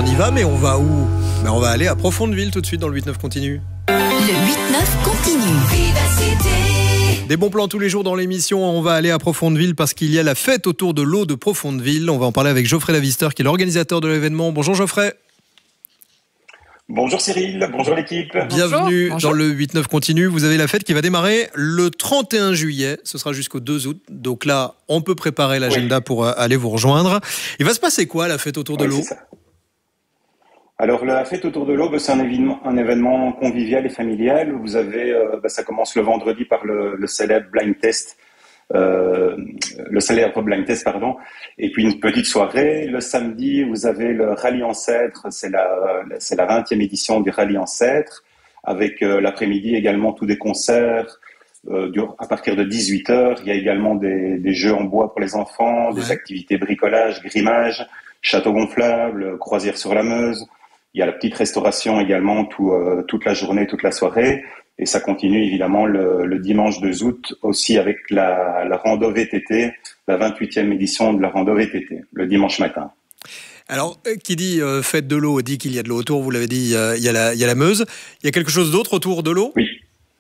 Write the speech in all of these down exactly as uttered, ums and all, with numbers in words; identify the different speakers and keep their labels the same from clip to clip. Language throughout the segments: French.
Speaker 1: On y va, mais on va où? Ben, on va aller à Profondeville tout de suite dans le huit neuf continue.
Speaker 2: Le huit neuf continue.
Speaker 1: Des bons plans tous les jours dans l'émission. On va aller à Profondeville parce qu'il y a la fête autour de l'eau de Profondeville. On va en parler avec Geoffrey Lavister qui est l'organisateur de l'événement. Bonjour Geoffrey.
Speaker 3: Bonjour Cyril, bonjour l'équipe.
Speaker 1: Bienvenue
Speaker 2: bonjour.
Speaker 1: dans le huit neuf continue. Vous avez la fête qui va démarrer le trente et un juillet. Ce sera jusqu'au deux août. Donc là, on peut préparer l'agenda oui. pour aller vous rejoindre. Il va se passer quoi la fête autour de
Speaker 3: oui,
Speaker 1: l'eau?
Speaker 3: Alors la fête autour de l'eau, bah, c'est un événement, un événement convivial et familial. Vous avez, euh, bah, ça commence le vendredi par le, le célèbre blind test. Euh, le célèbre blind test, pardon, et puis une petite soirée. Le samedi, vous avez le rallye ancêtre, c'est la, c'est la vingtième édition du rallye ancêtre, avec euh, l'après-midi également tous des concerts euh, à partir de dix-huit heures. Il y a également des, des jeux en bois pour les enfants, ouais. des activités bricolage, grimage, château gonflable, croisière sur la Meuse. Il y a la petite restauration également tout, euh, toute la journée, toute la soirée. Et ça continue évidemment le, le dimanche deux août aussi avec la, la rando V T T, la vingt-huitième édition de la rando V T T, le dimanche matin.
Speaker 1: Alors, qui dit euh, fête de l'eau dit qu'il y a de l'eau autour, vous l'avez dit, il y a, il y a, la, il y a la Meuse. Il y a quelque chose d'autre autour de l'eau?
Speaker 3: Oui.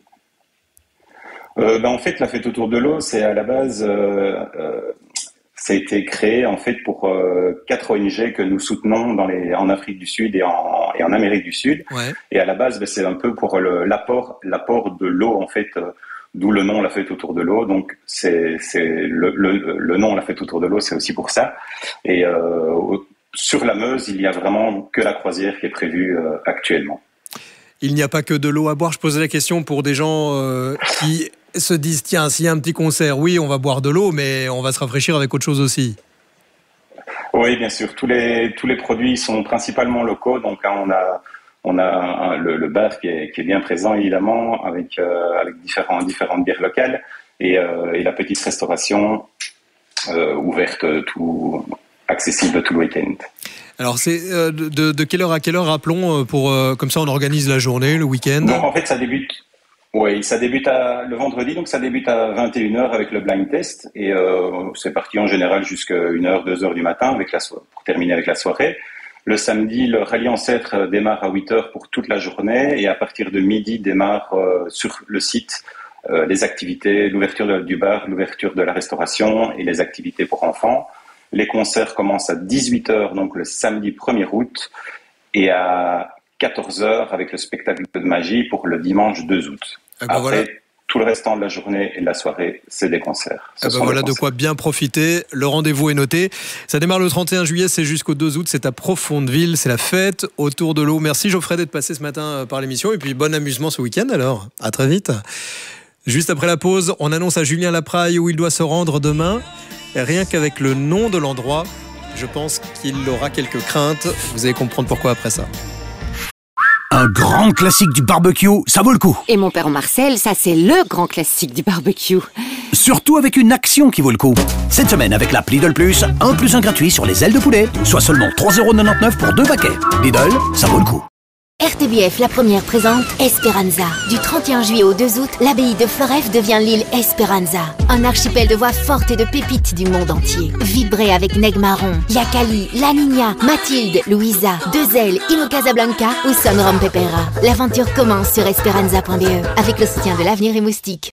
Speaker 3: Euh, ben, en fait, la fête autour de l'eau, c'est à la base... Euh, euh, ça a été créé en fait pour euh, quatre O N G que nous soutenons dans les, en Afrique du Sud et en, et en Amérique du Sud. Ouais. Et à la base, ben, c'est un peu pour le, l'apport, l'apport de l'eau en fait, euh, d'où le nom La Fête autour de l'eau. Donc c'est, c'est le, le, le nom La Fête autour de l'eau, c'est aussi pour ça. Et euh, sur la Meuse, il y a vraiment que la croisière qui est prévue euh, actuellement.
Speaker 1: Il n'y a pas que de l'eau à boire. Je posais la question pour des gens euh, qui se disent tiens, s'il y a un petit concert, oui, on va boire de l'eau, mais on va se rafraîchir avec autre chose aussi.
Speaker 3: Oui, bien sûr. Tous les tous les produits sont principalement locaux. Donc hein, on a on a un, le, le bar qui est qui est bien présent évidemment avec euh, avec différents différentes bières locales et euh, et la petite restauration euh, ouverte tout accessible tout le week-end.
Speaker 1: Alors c'est euh, de de quelle heure à quelle heure, rappelons, pour euh, comme ça on organise la journée, le week-end.
Speaker 3: Donc en fait ça débute. Oui, ça débute à, le vendredi, donc ça débute à vingt et une heures avec le blind test et euh, c'est parti en général jusqu'à une heure, deux heures du matin avec la so- pour terminer avec la soirée. Le samedi, le rallye ancêtre démarre à huit heures pour toute la journée et à partir de midi démarre euh, sur le site euh, les activités, l'ouverture de, du bar, l'ouverture de la restauration et les activités pour enfants. Les concerts commencent à dix-huit heures, donc le samedi premier août et à quatorze heures avec le spectacle de magie pour le dimanche deux août.
Speaker 1: Ah ben
Speaker 3: Après,
Speaker 1: voilà.
Speaker 3: tout le restant de la journée et de la soirée, c'est des concerts.
Speaker 1: Ah ben voilà de quoi bien profiter. Le rendez-vous est noté. Ça démarre le trente et un juillet, c'est jusqu'au deux août. C'est à Profondeville, c'est la fête autour de l'eau. Merci Geoffrey d'être passé ce matin par l'émission. Et puis bon amusement ce week-end alors. À très vite. Juste après la pause, on annonce à Julien Lapraille où il doit se rendre demain. Et rien qu'avec le nom de l'endroit, je pense qu'il aura quelques craintes. Vous allez comprendre pourquoi après ça.
Speaker 4: Un grand classique du barbecue, ça vaut le coup.
Speaker 2: Et mon père Marcel, ça c'est le grand classique du barbecue.
Speaker 4: Surtout avec une action qui vaut le coup. Cette semaine, avec l'app Lidl Plus, un plus un gratuit sur les ailes de poulet, soit seulement trois euros quatre-vingt-dix-neuf pour deux paquets. Lidl, ça vaut le coup.
Speaker 5: R T B F, la première, présente Esperanza. Du trente et un juillet au deux août, l'abbaye de Floreffe devient l'île Esperanza. Un archipel de voix fortes et de pépites du monde entier. Vibrez avec Neg Marron, Yakali, La Niña, Mathilde, Louisa, Deux Ailes, Ino Casablanca ou Son Rom Pepera. L'aventure commence sur esperanza point b e avec le soutien de l'Avenir et Moustique.